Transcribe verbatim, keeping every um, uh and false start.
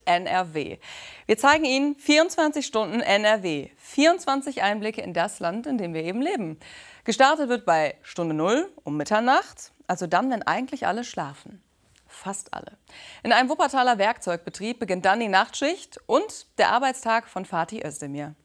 N R W. Wir zeigen Ihnen vierundzwanzig Stunden N R W, vierundzwanzig Einblicke in das Land, in dem wir eben leben. Gestartet wird bei Stunde Null um Mitternacht, also dann, wenn eigentlich alle schlafen. Fast alle. In einem Wuppertaler Werkzeugbetrieb beginnt dann die Nachtschicht und der Arbeitstag von Fatih Özdemir.